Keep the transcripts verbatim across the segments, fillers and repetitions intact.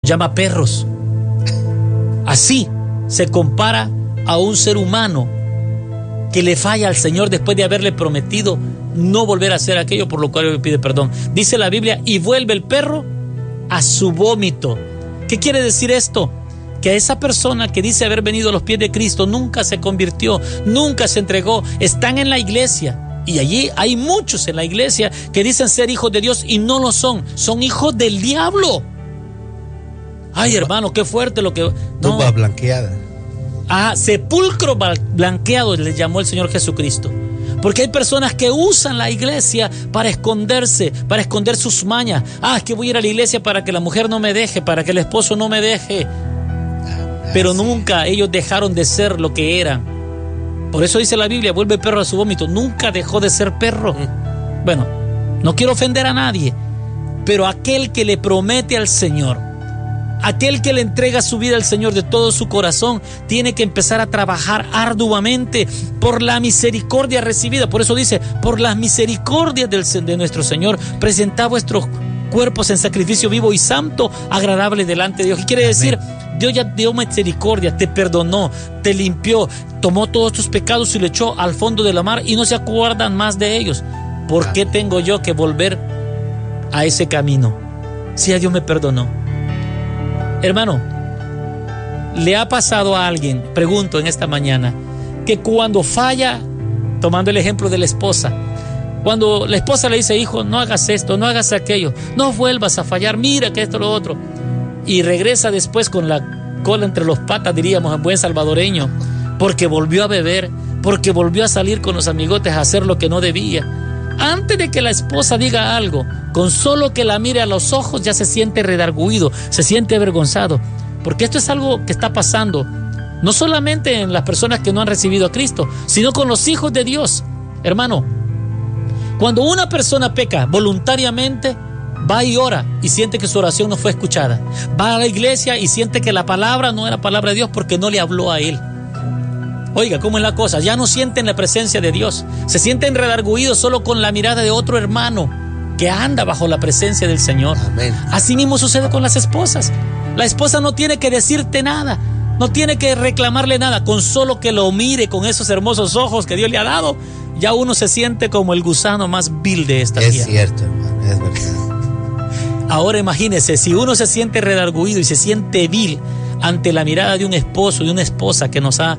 llama perros. Así se compara a un ser humano que le falla al Señor después de haberle prometido no volver a hacer aquello por lo cual le pide perdón. Dice la Biblia, y vuelve el perro a su vómito. ¿Qué quiere decir esto? Que a esa persona que dice haber venido a los pies de Cristo nunca se convirtió, nunca se entregó, están en la iglesia. Y allí hay muchos en la iglesia que dicen ser hijos de Dios y no lo son, son hijos del diablo. Ay, hermano, qué fuerte lo que... No. Tumba blanqueada. Ah, sepulcro blanqueado le llamó el Señor Jesucristo. Porque hay personas que usan la iglesia para esconderse, para esconder sus mañas. Ah, es que voy a ir a la iglesia para que la mujer no me deje, para que el esposo no me deje. Pero nunca ellos dejaron de ser lo que eran. Por eso dice la Biblia, vuelve el perro a su vómito. Nunca dejó de ser perro. Bueno, no quiero ofender a nadie, pero aquel que le promete al Señor, aquel que le entrega su vida al Señor de todo su corazón, tiene que empezar a trabajar arduamente por la misericordia recibida. Por eso dice, por las misericordias del, de nuestro Señor, presentad vuestros cuerpos en sacrificio vivo y santo, agradable delante de Dios. ¿Qué quiere decir? Dios ya dio misericordia, te perdonó, te limpió, tomó todos tus pecados y lo echó al fondo de la mar y no se acuerdan más de ellos. ¿Por qué tengo yo que volver a ese camino si a Dios me perdonó? Hermano, ¿le ha pasado a alguien, pregunto en esta mañana, que cuando falla, tomando el ejemplo de la esposa, cuando la esposa le dice, hijo, no hagas esto, no hagas aquello, no vuelvas a fallar, mira que esto, lo otro, y regresa después con la cola entre los patas, diríamos en buen salvadoreño, porque volvió a beber, porque volvió a salir con los amigotes a hacer lo que no debía? Antes de que la esposa diga algo, con solo que la mire a los ojos ya se siente redarguido, se siente avergonzado, porque esto es algo que está pasando no solamente en las personas que no han recibido a Cristo, sino con los hijos de Dios. Hermano, cuando una persona peca voluntariamente, va y ora y siente que su oración no fue escuchada, va a la iglesia y siente que la palabra no era palabra de Dios porque no le habló a él. Oiga, ¿cómo es la cosa? Ya no sienten la presencia de Dios, se sienten redarguidos solo con la mirada de otro hermano que anda bajo la presencia del Señor. Amén. Así mismo sucede con las esposas. La esposa no tiene que decirte nada, no tiene que reclamarle nada, con solo que lo mire con esos hermosos ojos que Dios le ha dado, ya uno se siente como el gusano más vil de esta tierra. Es cierto, hermano, es verdad. Ahora imagínese, si uno se siente redarguido y se siente vil ante la mirada de un esposo, de una esposa que nos ha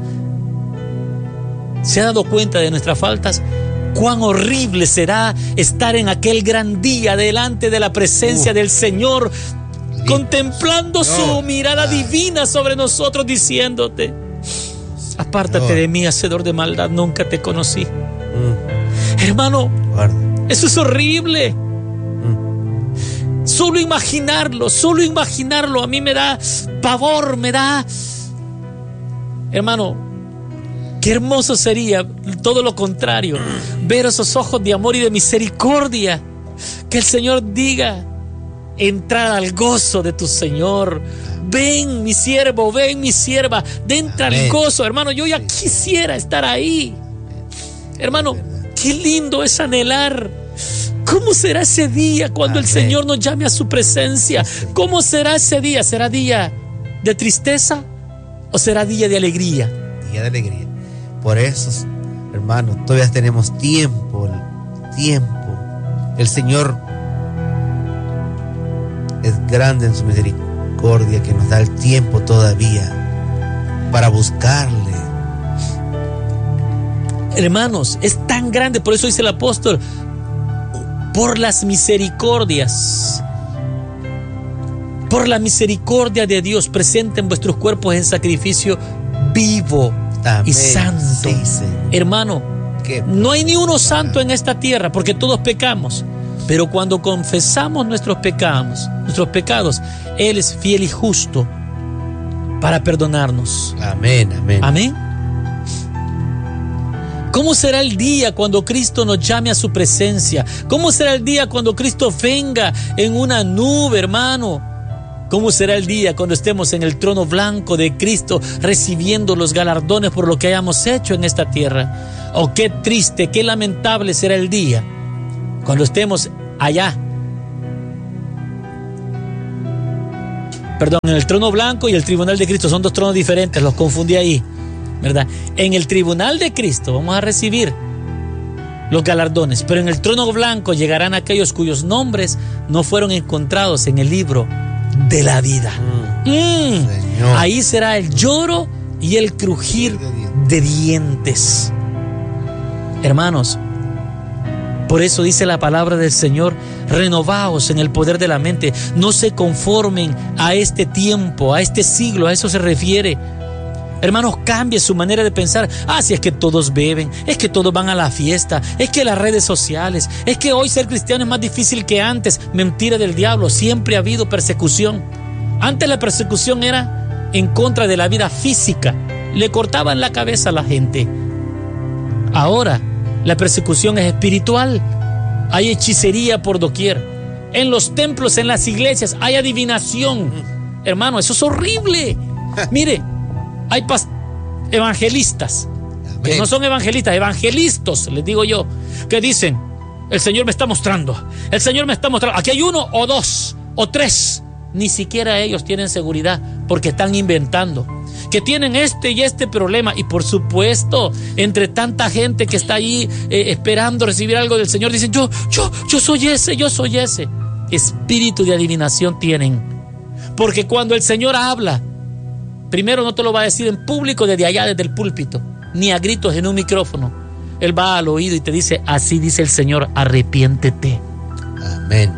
se ha dado cuenta de nuestras faltas, cuán horrible será estar en aquel gran día delante de la presencia uh, del Señor, Dios, contemplando no, su mirada no. divina sobre nosotros, diciéndote, apártate no. de mí, hacedor de maldad, nunca te conocí. Mm. Hermano, Guarda. eso es horrible. Mm. Solo imaginarlo, solo imaginarlo, a mí me da pavor, me da... Hermano, qué hermoso sería, todo lo contrario, ver esos ojos de amor y de misericordia. Que el Señor diga, entrar al gozo de tu Señor. Ven mi siervo, ven mi sierva, entra al gozo. Hermano, yo ya quisiera estar ahí. Hermano, qué lindo es anhelar. ¿Cómo será ese día cuando Amén. el Señor nos llame a su presencia? ¿Cómo será ese día? ¿Será día de tristeza o será día de alegría? Día de alegría. Por eso, hermanos, todavía tenemos tiempo, tiempo. El Señor es grande en su misericordia, que nos da el tiempo todavía para buscarle. Hermanos, es tan grande, por eso dice el apóstol, por las misericordias, por la misericordia de Dios, presenten vuestros cuerpos en sacrificio vivo Amén. y santo. Sí, sí. Hermano, Qué no hay ni uno santo en esta tierra porque todos pecamos, pero cuando confesamos nuestros pecados, nuestros pecados, Él es fiel y justo para perdonarnos. Amén, amén. Amén. ¿Cómo será el día cuando Cristo nos llame a su presencia? ¿Cómo será el día cuando Cristo venga en una nube, hermano? ¿Cómo será el día cuando estemos en el trono blanco de Cristo recibiendo los galardones por lo que hayamos hecho en esta tierra? Oh, qué triste, qué lamentable será el día cuando estemos allá perdón, en el trono blanco y el tribunal de Cristo son dos tronos diferentes, los confundí ahí, ¿verdad? En el tribunal de Cristo vamos a recibir los galardones, pero en el trono blanco llegarán aquellos cuyos nombres no fueron encontrados en el libro de la vida. Mm. Mm. Ahí será el lloro y el crujir de dientes. Hermanos, por eso dice la palabra del Señor: renovaos en el poder de la mente, no se conformen a este tiempo, a este siglo, a eso se refiere. Hermanos, cambie su manera de pensar. Ah, si es que todos beben, es que todos van a la fiesta, es que las redes sociales, es que hoy ser cristiano es más difícil que antes. Mentira del diablo, siempre ha habido persecución. Antes la persecución era en contra de la vida física, le cortaban la cabeza a la gente. Ahora la persecución es espiritual, hay hechicería por doquier. En los templos, en las iglesias hay adivinación. Hermano, eso es horrible. Mire, hay pas- evangelistas, Amén. Que no son evangelistas, evangelistas, les digo yo, que dicen: el Señor me está mostrando, el Señor me está mostrando. Aquí hay uno o dos o tres. Ni siquiera ellos tienen seguridad porque están inventando que tienen este y este problema. Y por supuesto, entre tanta gente que está ahí eh, esperando recibir algo del Señor, dicen: yo, yo, yo soy ese, yo soy ese. Espíritu de adivinación tienen, porque cuando el Señor habla, primero no te lo va a decir en público desde allá, desde el púlpito, ni a gritos en un micrófono. Él va al oído y te dice: así dice el Señor, arrepiéntete. Amén.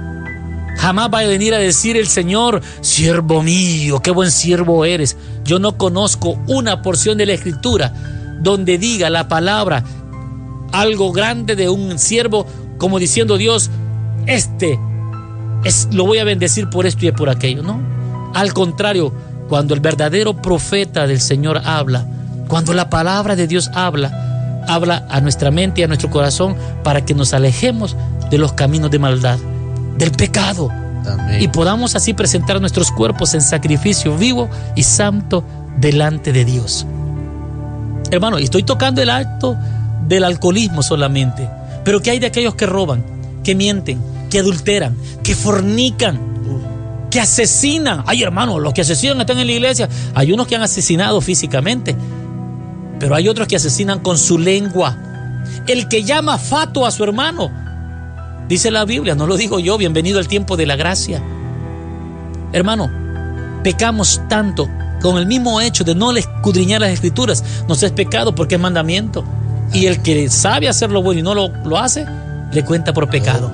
Jamás va a venir a decir el Señor: siervo mío, qué buen siervo eres. Yo no conozco una porción de la Escritura donde diga la palabra algo grande de un siervo, como diciendo Dios: este es, lo voy a bendecir por esto y por aquello. No, al contrario, cuando el verdadero profeta del Señor habla, cuando la palabra de Dios habla, habla a nuestra mente y a nuestro corazón para que nos alejemos de los caminos de maldad, del pecado. Amén. Y podamos así presentar nuestros cuerpos en sacrificio vivo y santo delante de Dios. Hermano, y estoy tocando el acto del alcoholismo solamente, pero ¿qué hay de aquellos que roban, que mienten, que adulteran, que fornican, que asesinan? Ay, hermano, los que asesinan están en la iglesia. Hay unos que han asesinado físicamente, pero hay otros que asesinan con su lengua. El que llama fato a su hermano, dice la Biblia, no lo digo yo, bienvenido al tiempo de la gracia. Hermano, pecamos tanto con el mismo hecho de no escudriñar las Escrituras. Nos es pecado porque es mandamiento. Y el que sabe hacer lo bueno y no lo, lo hace, le cuenta por pecado.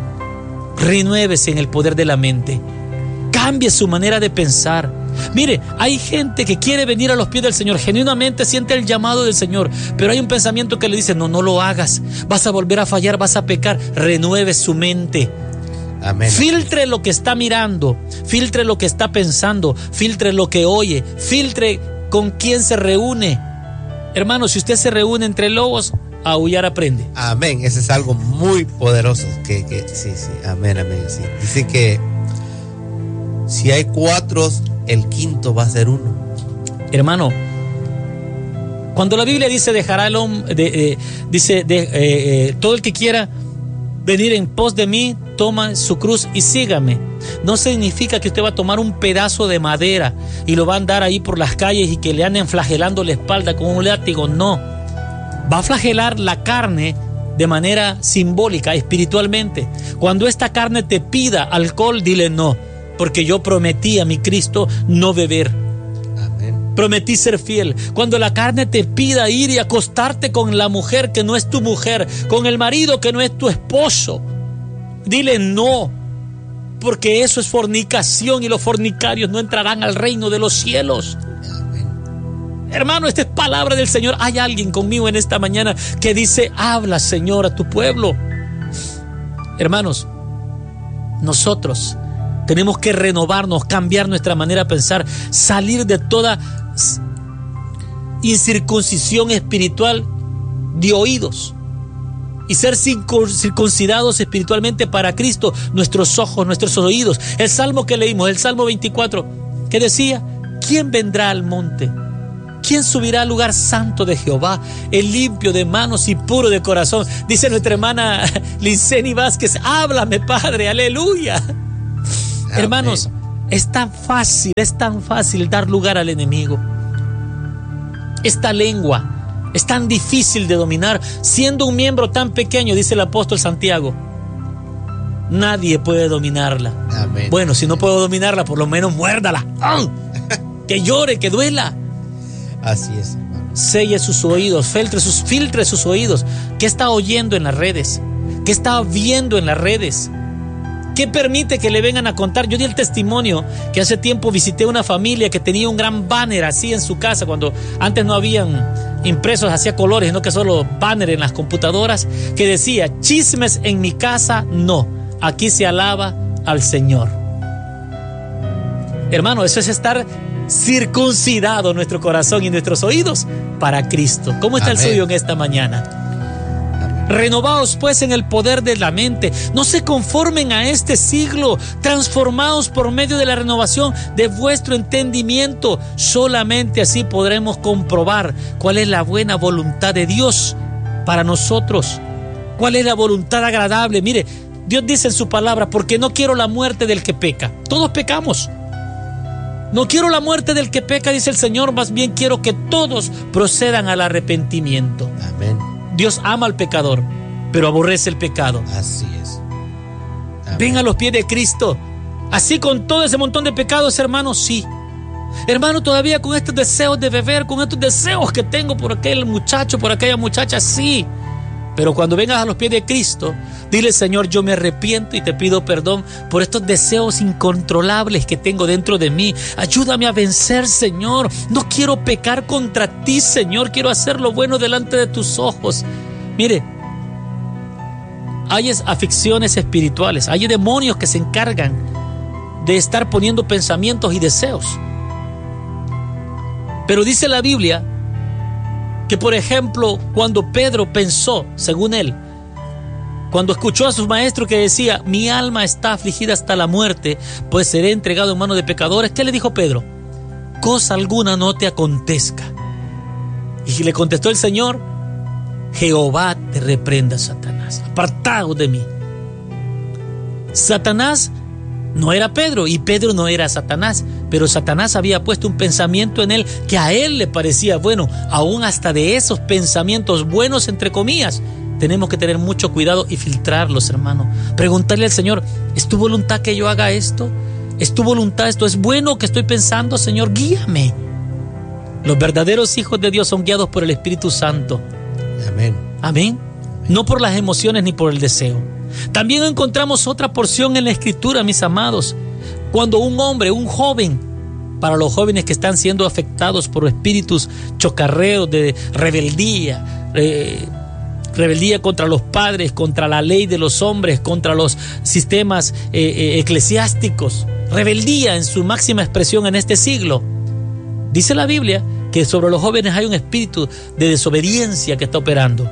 Renuévese en el poder de la mente. Cambie su manera de pensar. Mire, hay gente que quiere venir a los pies del Señor, genuinamente siente el llamado del Señor, pero hay un pensamiento que le dice: no, no lo hagas, vas a volver a fallar, vas a pecar. Renueve su mente. Amén. Filtre lo que está mirando, filtre lo que está pensando, filtre lo que oye, filtre con quién se reúne. Hermano, si usted se reúne entre lobos, a aullar aprende. Amén, eso es algo muy poderoso. Que, que, sí, sí, amén, amén. Sí. Dice que si hay cuatro, el quinto va a ser uno. Hermano, cuando la Biblia dice: dejará el hombre, de, eh, dice, de, eh, eh, todo el que quiera venir en pos de mí, toma su cruz y sígame. No significa que usted va a tomar un pedazo de madera y lo va a andar ahí por las calles y que le anden flagelando la espalda con un látigo. No, va a flagelar la carne de manera simbólica, espiritualmente. Cuando esta carne te pida alcohol, dile no, porque yo prometí a mi Cristo no beber. Amén. Prometí ser fiel. Cuando la carne te pida ir y acostarte con la mujer que no es tu mujer, con el marido que no es tu esposo, dile no, porque eso es fornicación y los fornicarios no entrarán al reino de los cielos. Amén. Hermano, esta es palabra del Señor. Hay alguien conmigo en esta mañana que dice: habla, Señor, a tu pueblo. Hermanos, nosotros tenemos que renovarnos, cambiar nuestra manera de pensar, salir de toda incircuncisión espiritual de oídos y ser circuncidados espiritualmente para Cristo, nuestros ojos, nuestros oídos. El salmo que leímos, el Salmo veinticuatro, que decía: ¿quién vendrá al monte? ¿Quién subirá al lugar santo de Jehová? El limpio de manos y puro de corazón. Dice nuestra hermana Linceni Vázquez: háblame, Padre, aleluya. Amén. Hermanos, Es tan fácil, es tan fácil dar lugar al enemigo. Esta lengua es tan difícil de dominar, siendo un miembro tan pequeño, dice el apóstol Santiago. Nadie puede dominarla. Amén. Bueno, si no puedo dominarla, por lo menos muérdala. ¡Ah! Que llore, que duela. Así es, hermano. Selle sus oídos, filtre sus, filtre sus oídos. ¿Qué está oyendo en las redes? ¿Qué está viendo en las redes? ¿Qué permite que le vengan a contar? Yo di el testimonio que hace tiempo visité una familia que tenía un gran banner así en su casa, cuando antes no habían impresos hacia colores, sino que solo banner en las computadoras, que decía: chismes en mi casa, no, aquí se alaba al Señor. Hermano, eso es estar circuncidado nuestro corazón y nuestros oídos para Cristo. ¿Cómo está Amén. El suyo en esta mañana? Renovaos pues en el poder de la mente, no se conformen a este siglo, transformaos por medio de la renovación de vuestro entendimiento. Solamente así podremos comprobar cuál es la buena voluntad de Dios para nosotros, cuál es la voluntad agradable. Mire, Dios dice en su palabra: porque no quiero la muerte del que peca. Todos pecamos. No quiero la muerte del que peca, dice el Señor, más bien quiero que todos procedan al arrepentimiento. Amén. Dios ama al pecador, pero aborrece el pecado. Así es. Amén. Ven a los pies de Cristo. Así con todo ese montón de pecados, hermano, sí. Hermano, todavía con estos deseos de beber, con estos deseos que tengo por aquel muchacho, por aquella muchacha, sí. Pero cuando vengas a los pies de Cristo, dile: Señor, yo me arrepiento y te pido perdón por estos deseos incontrolables que tengo dentro de mí. Ayúdame a vencer, Señor. No quiero pecar contra ti, Señor. Quiero hacer lo bueno delante de tus ojos. Mire, hay aficiones espirituales, hay demonios que se encargan de estar poniendo pensamientos y deseos. Pero dice la Biblia que, por ejemplo, cuando Pedro pensó, según él, cuando escuchó a su maestro que decía: mi alma está afligida hasta la muerte, pues seré entregado en manos de pecadores, ¿qué le dijo Pedro? Cosa alguna no te acontezca. Y le contestó el Señor: Jehová te reprenda, Satanás, apartado de mí. Satanás no era Pedro y Pedro no era Satanás, pero Satanás había puesto un pensamiento en él que a él le parecía bueno. Aún hasta de esos pensamientos buenos, entre comillas, tenemos que tener mucho cuidado y filtrarlos, hermano. Preguntarle al Señor: ¿es tu voluntad que yo haga esto? ¿Es tu voluntad esto? ¿Es bueno que estoy pensando? Señor, guíame. Los verdaderos hijos de Dios son guiados por el Espíritu Santo. Amén. Amén. No por las emociones ni por el deseo. También encontramos otra porción en la Escritura, mis amados, cuando un hombre, un joven, para los jóvenes que están siendo afectados por espíritus chocarreros de rebeldía, eh, rebeldía contra los padres, contra la ley de los hombres, contra los sistemas eh, eh, eclesiásticos, rebeldía en su máxima expresión en este siglo. Dice la Biblia que sobre los jóvenes hay un espíritu de desobediencia que está operando.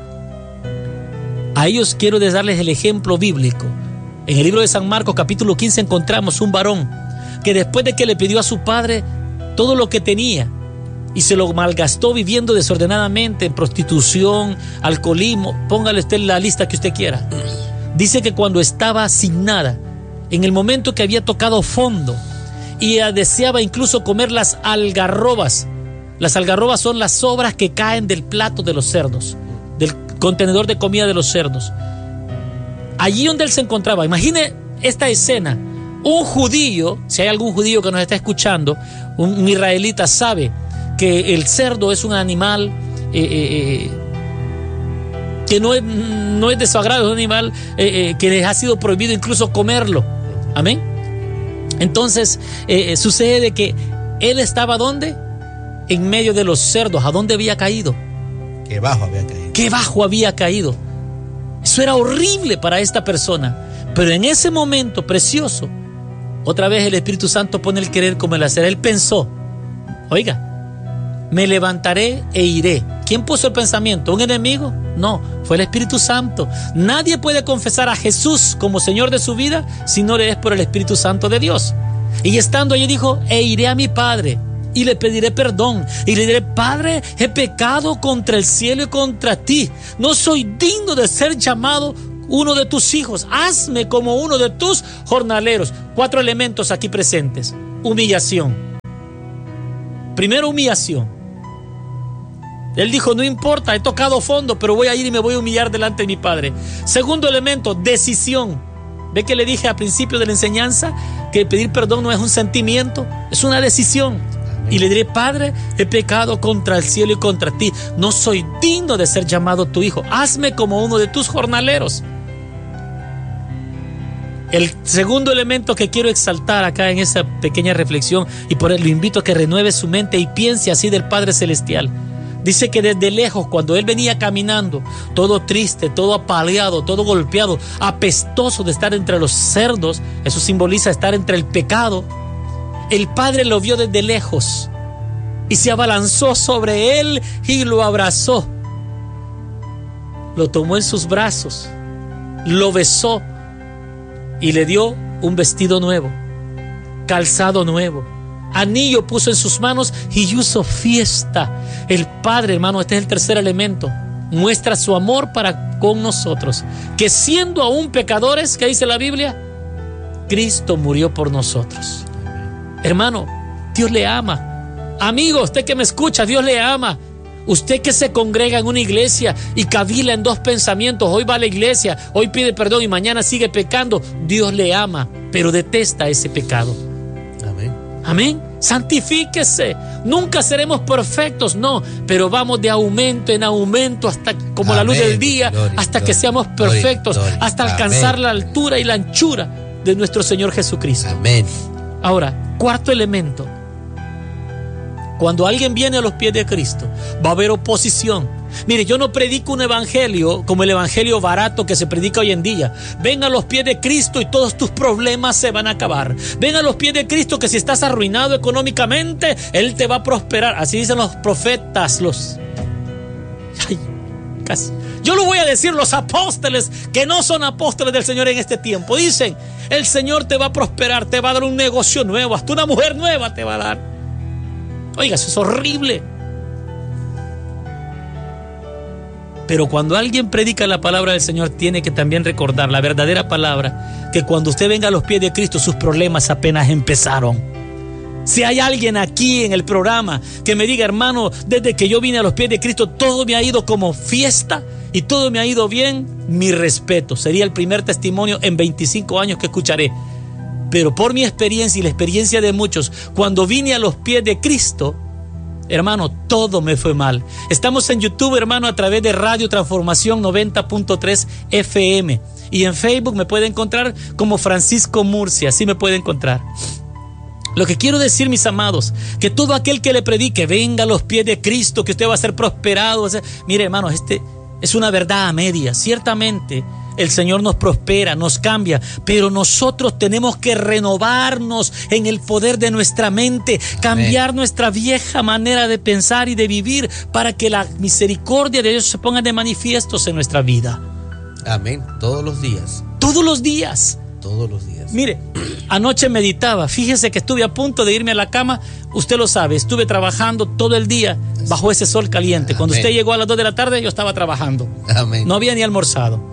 A ellos quiero darles el ejemplo bíblico. En el libro de San Marcos, capítulo quince, encontramos un varón que después de que le pidió a su padre todo lo que tenía y se lo malgastó viviendo desordenadamente en prostitución, alcoholismo, póngale usted la lista que usted quiera. Dice que cuando estaba sin nada, en el momento que había tocado fondo y deseaba incluso comer las algarrobas. Las algarrobas son las sobras que caen del plato de los cerdos, del contenedor de comida de los cerdos. Allí donde él se encontraba, imagine esta escena: un judío, si hay algún judío que nos está escuchando, un, un israelita sabe que el cerdo es un animal eh, eh, que no es, no es de su agrado, es un animal eh, eh, que les ha sido prohibido incluso comerlo. Amén. Entonces eh, sucede que él estaba ¿dónde? En medio de los cerdos. ¿A dónde había caído? Qué bajo había caído. Qué bajo había caído. Eso era horrible para esta persona. Pero en ese momento precioso, otra vez el Espíritu Santo pone el querer como el hacer. Él pensó: oiga, me levantaré e iré. ¿Quién puso el pensamiento? ¿Un enemigo? No, fue el Espíritu Santo. Nadie puede confesar a Jesús como Señor de su vida si no le es por el Espíritu Santo de Dios. Y estando allí dijo: e iré a mi Padre y le pediré perdón y le diré: Padre, he pecado contra el cielo y contra ti, no soy digno de ser llamado uno de tus hijos, hazme como uno de tus jornaleros. Cuatro elementos aquí presentes. Humillación. Primero, humillación. Él dijo, no importa, he tocado fondo, pero voy a ir y me voy a humillar delante de mi padre. Segundo elemento, decisión. ¿Ve que le dije al principio de la enseñanza que pedir perdón no es un sentimiento, es una decisión? Y le diré, Padre, he pecado contra el cielo y contra ti. No soy digno de ser llamado tu hijo. Hazme como uno de tus jornaleros. El segundo elemento que quiero exaltar acá en esa pequeña reflexión, y por eso lo invito a que renueve su mente y piense así del Padre Celestial. Dice que desde lejos, cuando él venía caminando, todo triste, todo apaleado, todo golpeado, apestoso de estar entre los cerdos, eso simboliza estar entre el pecado, el Padre lo vio desde lejos y se abalanzó sobre él y lo abrazó. Lo tomó en sus brazos, lo besó y le dio un vestido nuevo, calzado nuevo, anillo puso en sus manos y hizo fiesta. El Padre, hermano, este es el tercer elemento, muestra su amor para con nosotros, que siendo aún pecadores, ¿qué dice la Biblia? Cristo murió por nosotros. Hermano, Dios le ama. Amigo, usted que me escucha, Dios le ama. Usted que se congrega en una iglesia y cavila en dos pensamientos, hoy va a la iglesia, hoy pide perdón y mañana sigue pecando, Dios le ama, pero detesta ese pecado. Amén. Amén. Santifíquese. Nunca seremos perfectos, no, pero vamos de aumento en aumento hasta como Amén. La luz del día, gloria, hasta gloria, que seamos perfectos, gloria, gloria. Hasta alcanzar Amén. La altura y la anchura de nuestro Señor Jesucristo. Amén. Ahora, cuarto elemento. Cuando alguien viene a los pies de Cristo, va a haber oposición. Mire, yo no predico un evangelio como el evangelio barato que se predica hoy en día. Ven a los pies de Cristo y todos tus problemas se van a acabar. Ven a los pies de Cristo que si estás arruinado económicamente, Él te va a prosperar. Así dicen los profetas, los... Ay, casi. Yo lo voy a decir, los apóstoles que no son apóstoles del Señor en este tiempo. Dicen, el Señor te va a prosperar, te va a dar un negocio nuevo, hasta una mujer nueva te va a dar. Oiga, eso es horrible. Pero cuando alguien predica la palabra del Señor, tiene que también recordar la verdadera palabra, que cuando usted venga a los pies de Cristo, sus problemas apenas empezaron. Si hay alguien aquí en el programa que me diga, hermano, desde que yo vine a los pies de Cristo, todo me ha ido como fiesta y todo me ha ido bien, mi respeto. Sería el primer testimonio en veinticinco años que escucharé. Pero por mi experiencia y la experiencia de muchos, cuando vine a los pies de Cristo, hermano, todo me fue mal. Estamos en YouTube, hermano, a través de Radio Transformación noventa punto tres F M. Y en Facebook me puede encontrar como Francisco Murcia, así me puede encontrar. Lo que quiero decir, mis amados, que todo aquel que le predique, venga a los pies de Cristo, que usted va a ser prosperado. O sea, mire, hermano, este es una verdad a media. Ciertamente, el Señor nos prospera, nos cambia, pero nosotros tenemos que renovarnos en el poder de nuestra mente, cambiar Amén. Nuestra vieja manera de pensar y de vivir para que la misericordia de Dios se ponga de manifiestos en nuestra vida. Amén. Todos los días. Todos los días. Todos los días. Mire, anoche meditaba, fíjese que estuve a punto de irme a la cama, usted lo sabe, estuve trabajando todo el día bajo ese sol caliente. Cuando Amén. Usted llegó a las dos de la tarde, yo estaba trabajando. Amén. No había ni almorzado.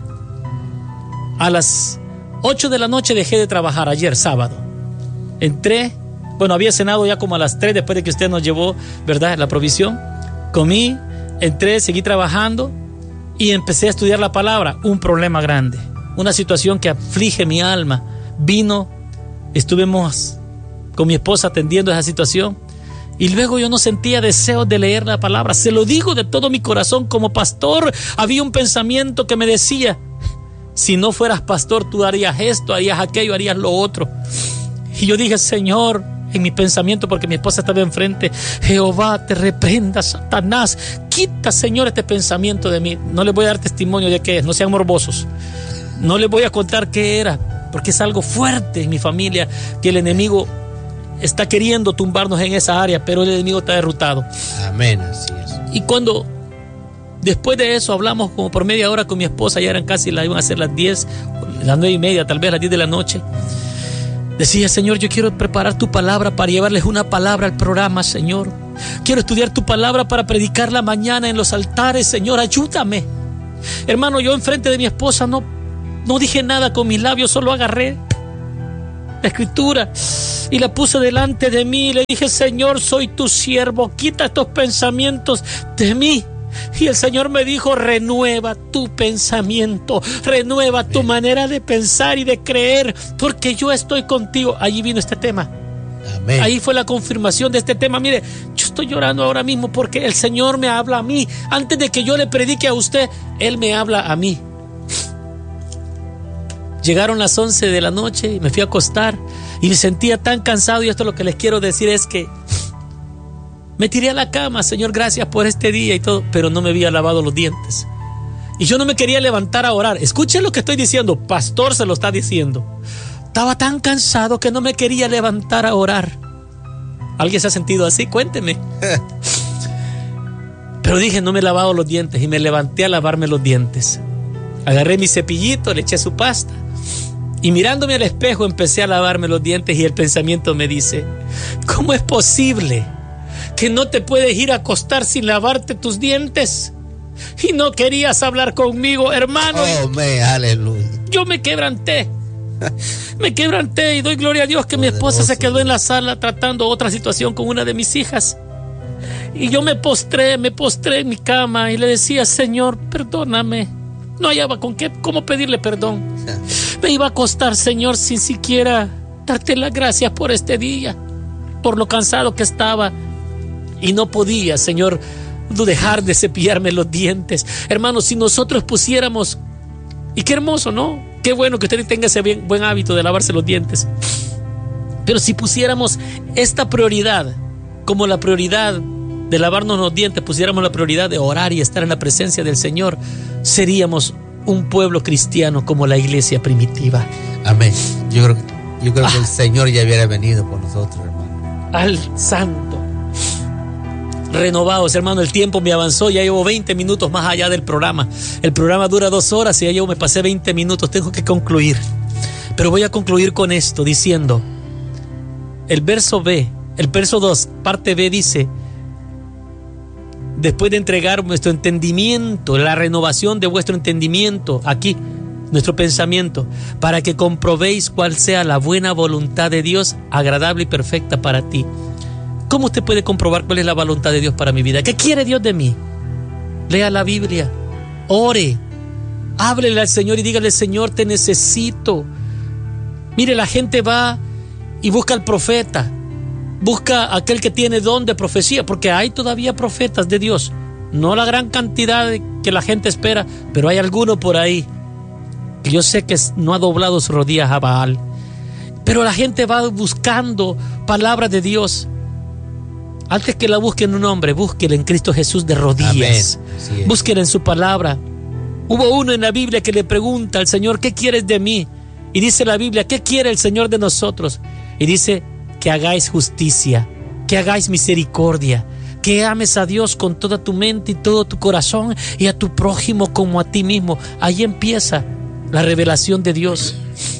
A las ocho de la noche dejé de trabajar ayer, sábado. Entré, bueno, había cenado ya como a las tres después de que usted nos llevó, ¿verdad?, la provisión. Comí, entré, seguí trabajando y empecé a estudiar la palabra. Un problema grande, una situación que aflige mi alma. Vino, estuvimos con mi esposa atendiendo esa situación y luego yo no sentía deseos de leer la palabra. Se lo digo de todo mi corazón, como pastor había un pensamiento que me decía, si no fueras pastor, tú harías esto, harías aquello, harías lo otro. Y yo dije, Señor, en mi pensamiento, porque mi esposa estaba enfrente, Jehová te reprenda, Satanás, quita, Señor, este pensamiento de mí. No les voy a dar testimonio de qué es, no sean morbosos. No les voy a contar qué era, porque es algo fuerte en mi familia, que el enemigo está queriendo tumbarnos en esa área, pero el enemigo está derrotado. Amén, así es. Y cuando... después de eso hablamos como por media hora con mi esposa, ya eran casi, las iban a ser las diez, las nueve y media, tal vez las diez de la noche. Decía, Señor, yo quiero preparar tu palabra para llevarles una palabra al programa, Señor. Quiero estudiar tu palabra para predicarla mañana en los altares, Señor, ayúdame. Hermano, yo enfrente de mi esposa no, no dije nada con mis labios, solo agarré la escritura y la puse delante de mí y le dije: Señor, soy tu siervo, quita estos pensamientos de mí. Y el Señor me dijo: renueva tu pensamiento, renueva tu manera de pensar y de creer, porque yo estoy contigo. Allí vino este tema. Amén. Ahí fue la confirmación de este tema. Mire, yo estoy llorando ahora mismo porque el Señor me habla a mí. Antes de que yo le predique a usted, Él me habla a mí. Llegaron las once de la noche y me fui a acostar y me sentía tan cansado, y esto lo que les quiero decir es que me tiré a la cama. Señor, gracias por este día y todo, pero no me había lavado los dientes. Y yo no me quería levantar a orar. Escuchen lo que estoy diciendo, pastor se lo está diciendo. Estaba tan cansado que no me quería levantar a orar. ¿Alguien se ha sentido así? Cuénteme. Pero dije: no me he lavado los dientes, y me levanté a lavarme los dientes. Agarré mi cepillito, le eché su pasta y mirándome al espejo empecé a lavarme los dientes, y el pensamiento me dice: ¿cómo es posible que no te puedes ir a acostar sin lavarte tus dientes? Y no querías hablar conmigo, hermano. Oh, me, aleluya. Yo me quebranté. Me quebranté y doy gloria a Dios que mi esposa se quedó en la sala tratando otra situación con una de mis hijas. Y yo me postré, me postré en mi cama y le decía: Señor, perdóname. No hallaba con qué, cómo pedirle perdón. Me iba a acostar, Señor, sin siquiera darte las gracias por este día, por lo cansado que estaba. Y no podía, Señor, dejar de cepillarme los dientes. Hermanos, si nosotros pusiéramos, y qué hermoso, ¿no? Qué bueno que usted tenga ese bien, buen hábito de lavarse los dientes. Pero si pusiéramos esta prioridad como la prioridad de lavarnos los dientes, pusiéramos la prioridad de orar y estar en la presencia del Señor, seríamos un pueblo cristiano como la iglesia primitiva. Amén. Yo creo, yo creo ah, que el Señor ya hubiera venido por nosotros, hermano. Al santo. Renovados, hermano, el tiempo me avanzó, ya llevo veinte minutos más allá del programa. El programa dura dos horas y ya yo me pasé veinte minutos, tengo que concluir. Pero voy a concluir con esto diciendo, el verso B, el verso dos, parte B dice: después de entregar nuestro entendimiento, la renovación de vuestro entendimiento, aquí, nuestro pensamiento, para que comprobéis cuál sea la buena voluntad de Dios, agradable y perfecta para ti. ¿Cómo usted puede comprobar cuál es la voluntad de Dios para mi vida? ¿Qué quiere Dios de mí? Lea la Biblia, ore, háblele al Señor y dígale: Señor, te necesito. Mire, la gente va y busca al profeta, busca a aquel que tiene don de profecía, porque hay todavía profetas de Dios, no la gran cantidad que la gente espera, pero hay alguno por ahí que yo sé que no ha doblado sus rodillas a Baal. Pero la gente va buscando palabras de Dios. Antes que la busquen un hombre, búsquela en Cristo Jesús de rodillas. Búsquela en su palabra. Hubo uno en la Biblia que le pregunta al Señor: ¿qué quieres de mí? Y dice la Biblia: ¿qué quiere el Señor de nosotros? Y dice: que hagáis justicia, que hagáis misericordia, que ames a Dios con toda tu mente y todo tu corazón, y a tu prójimo como a ti mismo. Ahí empieza la revelación de Dios.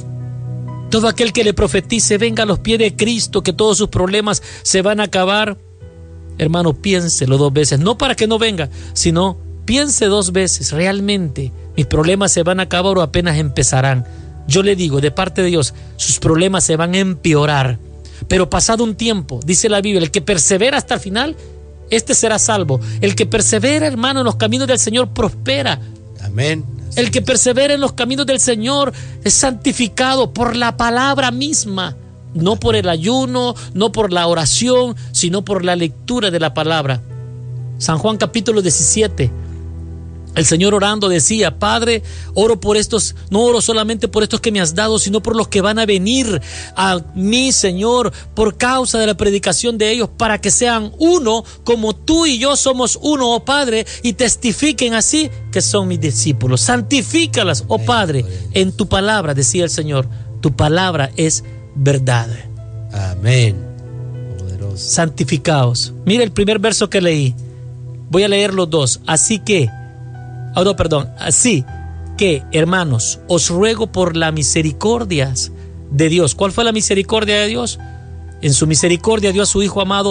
Todo aquel que le profetice: venga a los pies de Cristo, que todos sus problemas se van a acabar. Hermano, piénselo dos veces, no para que no venga, sino piense dos veces: realmente mis problemas se van a acabar o apenas empezarán. Yo le digo, de parte de Dios, sus problemas se van a empeorar, pero pasado un tiempo, dice la Biblia, el que persevera hasta el final, este será salvo. El que persevera, hermano, en los caminos del Señor prospera. Amén. El que persevera en los caminos del Señor es santificado por la palabra misma. No por el ayuno, no por la oración, sino por la lectura de la palabra. San Juan capítulo diecisiete. El Señor orando decía: Padre, oro por estos, no oro solamente por estos que me has dado, sino por los que van a venir a mí, Señor, por causa de la predicación de ellos, para que sean uno, como tú y yo somos uno, oh Padre, y testifiquen así que son mis discípulos. Santifícalas, oh Padre, en tu palabra, decía el Señor. Tu palabra es verdad. Amén. Poderoso. Santificaos. Mira el primer verso que leí. Voy a leer los dos. Así que, oh no, perdón. Así que, hermanos, os ruego por las misericordias de Dios. ¿Cuál fue la misericordia de Dios? En su misericordia dio a su Hijo amado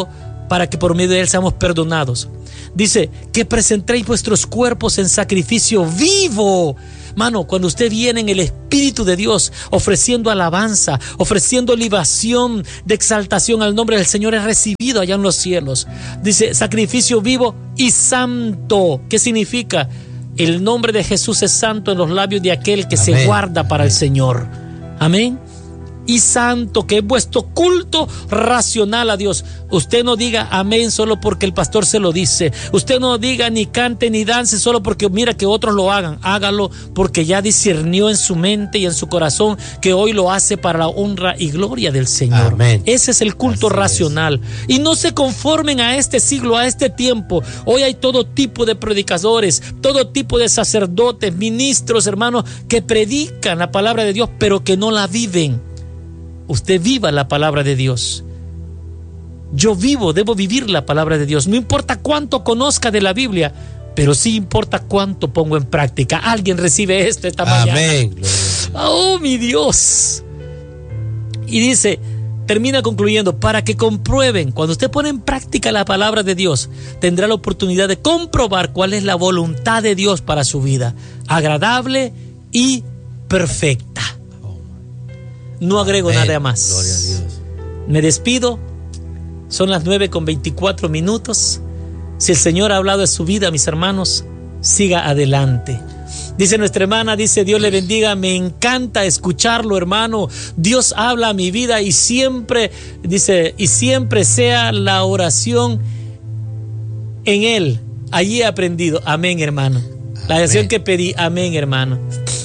para que por medio de él seamos perdonados. Dice que presentéis vuestros cuerpos en sacrificio vivo. Mano, cuando usted viene en el Espíritu de Dios, ofreciendo alabanza, ofreciendo libación de exaltación al nombre del Señor, es recibido allá en los cielos. Dice sacrificio vivo y santo. ¿Qué significa? El nombre de Jesús es santo en los labios de aquel que Amén. Se guarda para Amén. El Señor. Amén. Y santo, que es vuestro culto racional a Dios. Usted no diga amén solo porque el pastor se lo dice. Usted no diga ni cante ni dance solo porque mira que otros lo hagan. Hágalo porque ya discernió en su mente y en su corazón que hoy lo hace para la honra y gloria del Señor. Amén. Ese es el culto Así racional. Es. Y no se conformen a este siglo, a este tiempo. Hoy hay todo tipo de predicadores, todo tipo de sacerdotes, ministros, hermanos, que predican la palabra de Dios, pero que no la viven. Usted viva la palabra de Dios. Yo vivo, debo vivir la palabra de Dios. No importa cuánto conozca de la Biblia, pero sí importa cuánto pongo en práctica. Alguien recibe esto esta mañana. Amén. Oh, mi Dios. Y dice, termina concluyendo, para que comprueben, cuando usted pone en práctica la palabra de Dios, tendrá la oportunidad de comprobar cuál es la voluntad de Dios para su vida, agradable y perfecta. No agrego Amén. Nada más. Gloria a Dios. Me despido. Son las nueve con veinticuatro minutos. Si el Señor ha hablado de su vida, mis hermanos, siga adelante. Dice nuestra hermana, dice Dios le bendiga, me encanta escucharlo, hermano. Dios habla a mi vida y siempre, dice, y siempre sea la oración en Él. Allí he aprendido. Amén, hermano. La Amén. Oración que pedí. Amén, hermano.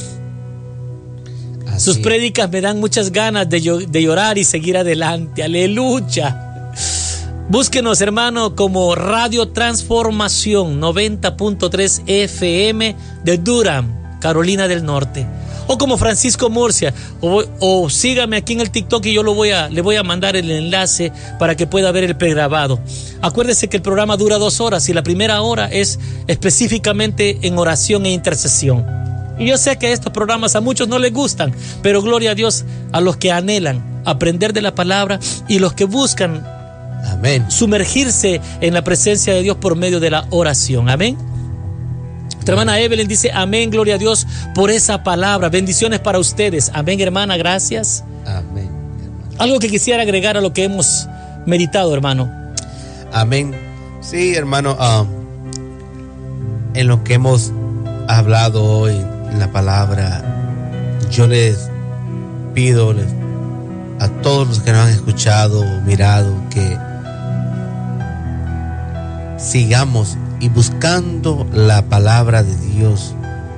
Sus prédicas me dan muchas ganas de, de llorar y seguir adelante. Aleluya. Búsquenos, hermano, como Radio Transformación noventa punto tres F M de Durham, Carolina del Norte. O como Francisco Murcia. O, o sígame aquí en el TikTok y yo lo voy a, le voy a mandar el enlace para que pueda ver el pregrabado. Acuérdese que el programa dura dos horas y la primera hora es específicamente en oración e intercesión. Y yo sé que estos programas a muchos no les gustan, pero gloria a Dios a los que anhelan aprender de la palabra y los que buscan Amén. Sumergirse en la presencia de Dios por medio de la oración. Amén. Nuestra hermana Evelyn dice amén, gloria a Dios por esa palabra. Bendiciones para ustedes. Amén, hermana, gracias. Amén, hermano. Algo que quisiera agregar a lo que hemos meditado, hermano. Amén. Sí, hermano, uh, en lo que hemos hablado hoy, en la palabra, yo les pido les, a todos los que nos han escuchado o mirado que sigamos y buscando la palabra de Dios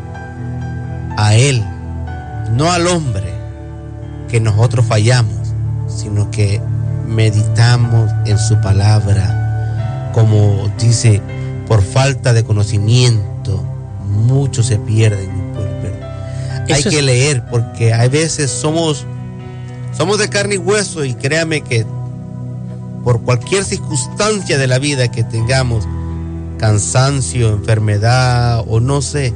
a Él, no al hombre, que nosotros fallamos, sino que meditamos en su palabra. Como dice, por falta de conocimiento muchos se pierden. Hay Eso que es... leer, porque hay veces somos somos de carne y hueso, y créame que por cualquier circunstancia de la vida que tengamos, cansancio, enfermedad o no sé,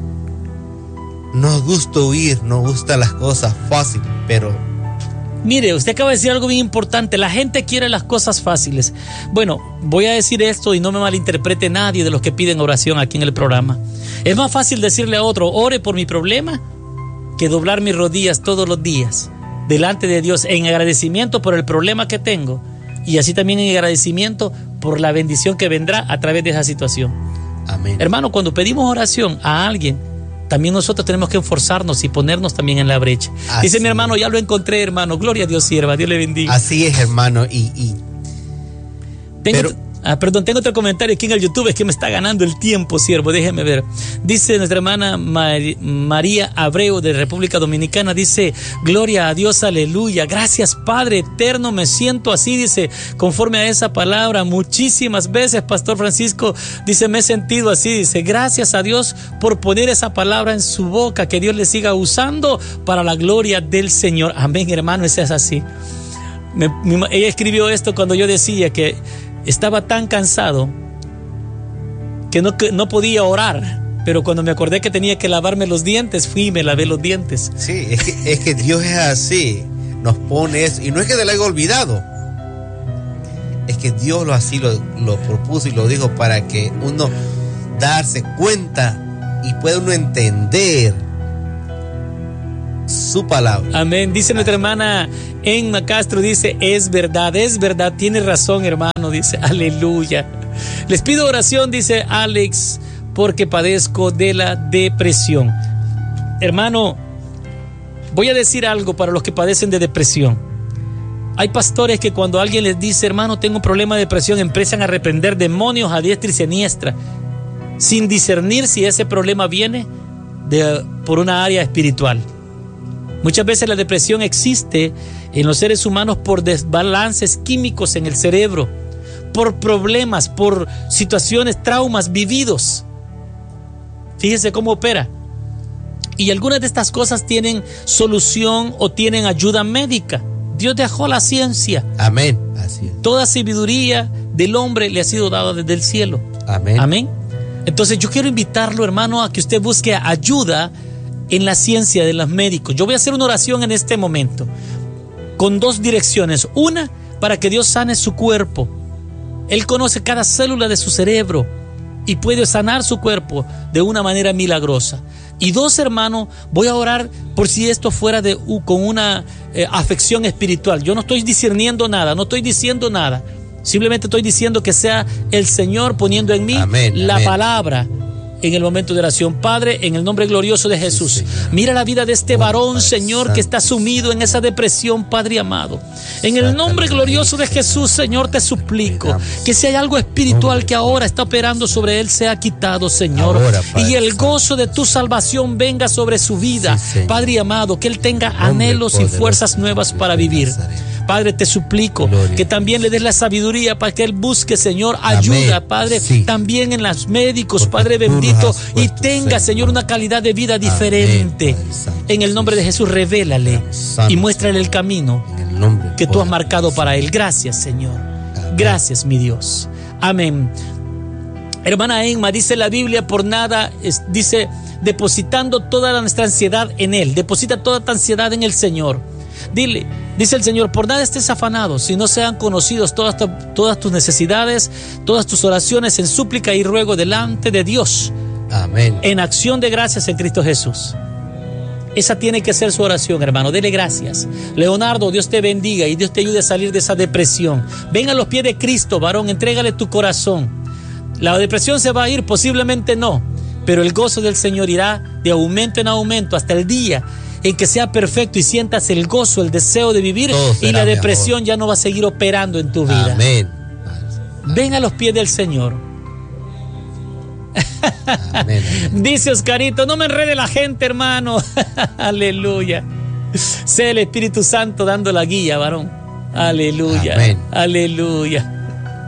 nos gusta huir, nos gustan las cosas fáciles, pero mire, usted acaba de decir algo bien importante. La gente quiere las cosas fáciles. Bueno, voy a decir esto y no me malinterprete nadie de los que piden oración aquí en el programa. Es más fácil decirle a otro, ore por mi problema, que doblar mis rodillas todos los días delante de Dios en agradecimiento por el problema que tengo, y así también en agradecimiento por la bendición que vendrá a través de esa situación. Amén. Hermano, cuando pedimos oración a alguien, también nosotros tenemos que esforzarnos y ponernos también en la brecha. Así Dice mi hermano, ya lo encontré, hermano. Gloria a Dios, sierva. Dios le bendiga. Así es, hermano. Y, y... Tengo, Pero... ah, perdón, tengo otro comentario aquí en el YouTube. Es que me está ganando el tiempo, siervo. Déjeme ver. Dice nuestra hermana Mar... María Abreu de República Dominicana. Dice, gloria a Dios, aleluya. Gracias, Padre eterno. Me siento así, dice, conforme a esa palabra. Muchísimas veces, Pastor Francisco, dice, me he sentido así. Dice, gracias a Dios por poner esa palabra en su boca. Que Dios le siga usando para la gloria del Señor. Amén, hermano. Ese es así. Me, mi, ella escribió esto cuando yo decía que estaba tan cansado que no, que no podía orar, pero cuando me acordé que tenía que lavarme los dientes, fui y me lavé los dientes. Sí, es que, es que Dios es así, nos pone eso, y no es que te lo haya olvidado, es que Dios lo así lo, lo propuso y lo dijo para que uno darse cuenta y pueda uno entender su palabra. Amén. Dice nuestra hermana Emma Castro, dice, es verdad, es verdad, tiene razón, hermano, dice, aleluya. Les pido oración, dice Alex, porque padezco de la depresión. Hermano, voy a decir algo para los que padecen de depresión. Hay pastores que cuando alguien les dice, hermano, tengo un problema de depresión, empiezan a reprender demonios a diestra y siniestra, sin discernir si ese problema viene de, por una área espiritual. Muchas veces la depresión existe en los seres humanos por desbalances químicos en el cerebro, por problemas, por situaciones, traumas vividos. Fíjese cómo opera. Y algunas de estas cosas tienen solución o tienen ayuda médica. Dios dejó la ciencia. Amén. Así es. Toda sabiduría del hombre le ha sido dada desde el cielo. Amén. Amén. Entonces yo quiero invitarlo, hermano, a que usted busque ayuda en la ciencia de los médicos. Yo voy a hacer una oración en este momento con dos direcciones. Una, para que Dios sane su cuerpo. Él conoce cada célula de su cerebro y puede sanar su cuerpo de una manera milagrosa. Y dos, hermano, voy a orar por si esto fuera de, uh, con una eh, afección espiritual. Yo no estoy discerniendo nada, no estoy diciendo nada. Simplemente estoy diciendo que sea el Señor poniendo en mí amén, la amén. palabra en el momento de oración. Padre, en el nombre glorioso de Jesús, sí, mira la vida de este varón, Señor, que está sumido en esa depresión, Padre amado. En el nombre glorioso de Jesús, Señor, te suplico que si hay algo espiritual que ahora está operando sobre él, sea quitado, Señor. Ahora, y el gozo de tu salvación venga sobre su vida, sí, Padre amado, que él tenga anhelos y fuerzas nuevas para vivir. Padre, te suplico Gloria. que también le des la sabiduría para que él busque, Señor, ayuda, Amén. Padre, sí. también en los médicos, Porque Padre bendito, y tenga, Señor, una calidad de vida diferente. Amén, en el nombre de Jesús, revélale Santo, y muéstrale el camino el que tú has marcado para él. Gracias, Señor. Amén. Gracias, mi Dios. Amén. Hermana Emma, dice la Biblia, por nada, es, dice, depositando toda nuestra ansiedad en él. Deposita toda tu ansiedad en el Señor. Dile, dice el Señor, por nada estés afanado, si no sean conocidos todas, todas tus necesidades, todas tus oraciones en súplica y ruego delante de Dios. Amén. En acción de gracias en Cristo Jesús. Esa tiene que ser su oración, hermano. Dele gracias. Leonardo, Dios te bendiga y Dios te ayude a salir de esa depresión. Ven a los pies de Cristo, varón, entrégale tu corazón. La depresión se va a ir, posiblemente no, pero el gozo del Señor irá de aumento en aumento hasta el día en que sea perfecto y sientas el gozo, el deseo de vivir, y la depresión ya no va a seguir operando en tu vida. Amén. Ven a los pies del Señor. Amén, amén. Dice Oscarito, no me enrede la gente, hermano. Aleluya. Sea el Espíritu Santo dando la guía, varón. Aleluya. Amén. Aleluya.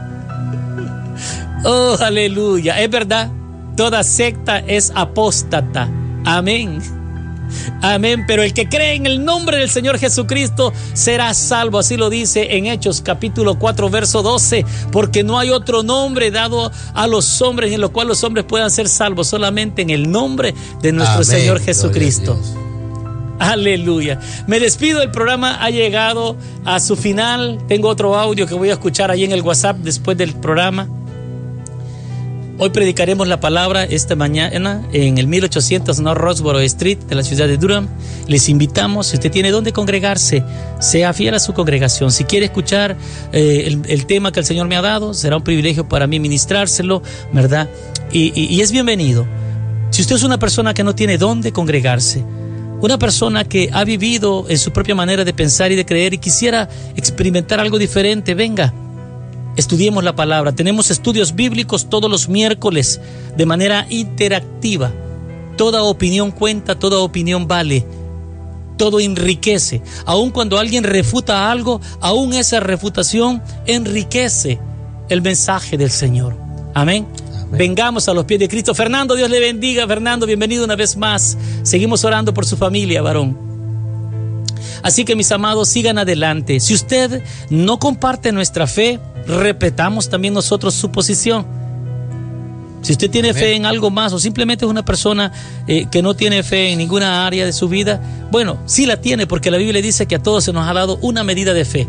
Oh, aleluya. Es verdad, toda secta es apóstata. Amén. Amén, pero el que cree en el nombre del Señor Jesucristo será salvo, así lo dice en Hechos capítulo cuatro verso doce, porque no hay otro nombre dado a los hombres en lo cual los hombres puedan ser salvos, solamente en el nombre de nuestro Amén. Señor Jesucristo. Aleluya. Me despido, el programa ha llegado a su final. Tengo otro audio que voy a escuchar ahí en el WhatsApp después del programa. Hoy predicaremos la palabra esta mañana en el mil ochocientos North Roxborough Street de la ciudad de Durham. Les invitamos, si usted tiene dónde congregarse, sea fiel a su congregación. Si quiere escuchar eh, el, el tema que el Señor me ha dado, será un privilegio para mí ministrárselo, ¿verdad? Y, y, y es bienvenido. Si usted es una persona que no tiene dónde congregarse, una persona que ha vivido en su propia manera de pensar y de creer y quisiera experimentar algo diferente, venga. Estudiemos la palabra. Tenemos estudios bíblicos todos los miércoles de manera interactiva. Toda opinión cuenta, toda opinión vale. Todo enriquece. Aun cuando alguien refuta algo, aún esa refutación enriquece el mensaje del Señor. Amén. Amén. Vengamos a los pies de Cristo. Fernando, Dios le bendiga. Fernando, bienvenido una vez más. Seguimos orando por su familia, varón. Así que, mis amados, sigan adelante. Si usted no comparte nuestra fe, respetamos también nosotros su posición. Si usted tiene Amén. Fe en algo más o simplemente es una persona eh, que no tiene fe en ninguna área de su vida, bueno, sí la tiene, porque la Biblia dice que a todos se nos ha dado una medida de fe.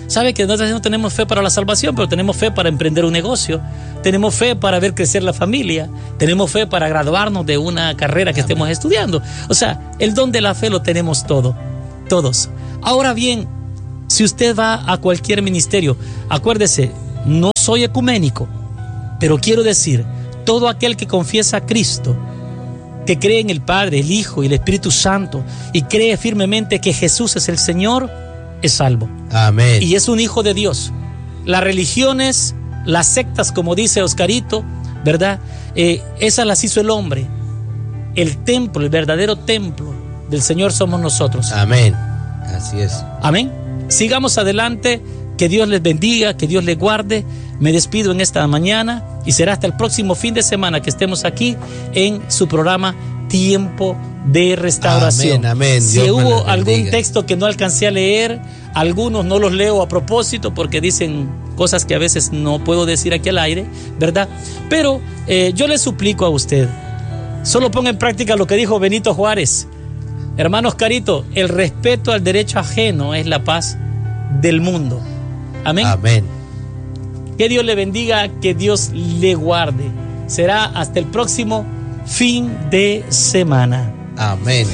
Sabe que nosotros no tenemos fe para la salvación, pero tenemos fe para emprender un negocio, tenemos fe para ver crecer la familia, tenemos fe para graduarnos de una carrera que estemos estudiando. O sea, el don de la fe lo tenemos todo, todos. Ahora bien, si usted va a cualquier ministerio, acuérdese, no soy ecuménico, pero quiero decir, todo aquel que confiesa a Cristo, que cree en el Padre, el Hijo y el Espíritu Santo y cree firmemente que Jesús es el Señor, es salvo. Amén. Y es un hijo de Dios. Las religiones, las sectas, como dice Oscarito, ¿verdad? Eh, esas las hizo el hombre. El templo, el verdadero templo del Señor somos nosotros. Amén. Así es. Amén. Sigamos adelante. Que Dios les bendiga, que Dios les guarde. Me despido en esta mañana y será hasta el próximo fin de semana que estemos aquí en su programa Tiempo de Restauración. Amén, amén. Si Dios me hubo les algún bendiga. texto que no alcancé a leer, algunos no los leo a propósito porque dicen cosas que a veces no puedo decir aquí al aire, ¿verdad? Pero eh, yo le suplico a usted, solo ponga en práctica lo que dijo Benito Juárez. Hermano Oscarito, el respeto al derecho ajeno es la paz del mundo. Amén. Amén. Que Dios le bendiga, que Dios le guarde. Será hasta el próximo fin de semana. Amén.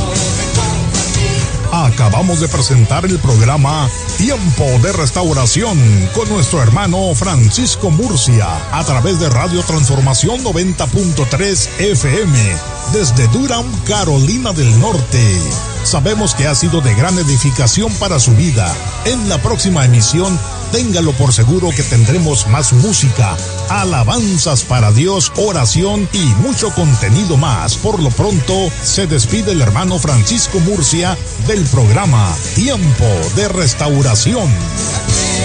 Acabamos de presentar el programa Tiempo de Restauración con nuestro hermano Francisco Murcia a través de Radio Transformación noventa punto tres F M desde Durham, Carolina del Norte. Sabemos que ha sido de gran edificación para su vida. En la próxima emisión, téngalo por seguro que tendremos más música, alabanzas para Dios, oración y mucho contenido más. Por lo pronto, se despide el hermano Francisco Murcia del programa Tiempo de Restauración.